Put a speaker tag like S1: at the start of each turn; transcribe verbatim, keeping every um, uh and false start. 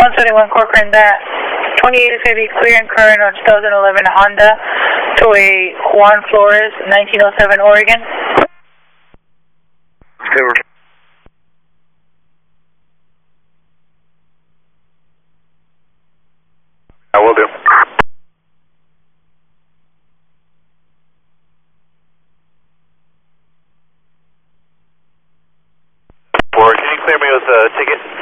S1: one seventy-one Corcoran, that twenty-eight is going to be clear and current on two thousand eleven Honda to a Juan Flores, nineteen oh seven Oregon.
S2: Over. I will do. Four, can you clear me with a ticket?